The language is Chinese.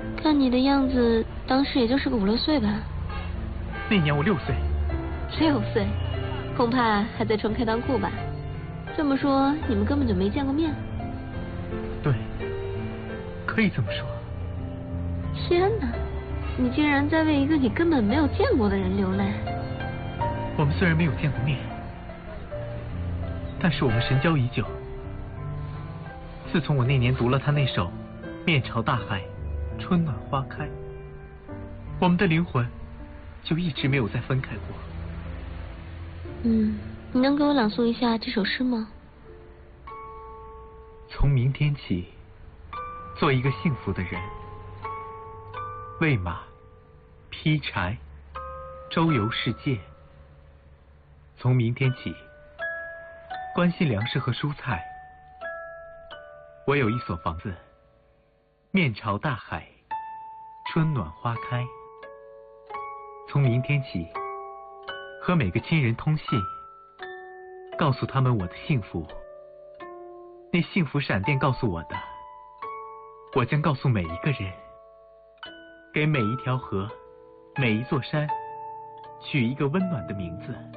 看你的样子，当时也就是个5、6岁吧。 那年我6岁。 6岁，恐怕还在穿开裆裤吧？这么说，你们根本就没见过面？ 对，可以这么说。 天哪，你竟然在为一个你根本没有见过的人流泪。 我们虽然没有见过面，但是我们神交已久。自从我那年读了他那首《面朝大海，春暖花开》，我们的灵魂就一直没有再分开过。 你能给我朗诵一下这首诗吗？ 从明天起，做一个幸福的人，喂马，劈柴，周游世界。从明天起，关心粮食和蔬菜。我有一所房子，面朝大海，春暖花开。从明天起，和每个亲人通信，告诉他们我的幸福。那幸福闪电告诉我的，我将告诉每一个人。给每一条河，每一座山，取一个温暖的名字。